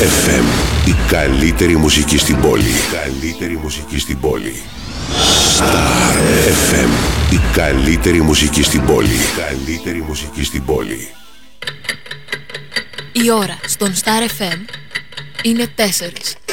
FM. Η καλύτερη μουσική στην πόλη. Η καλύτερη μουσική στην πόλη. Star FM. Η καλύτερη μουσική στην πόλη. Η καλύτερη μουσική στην πόλη. Η ώρα στον Star FM είναι 4.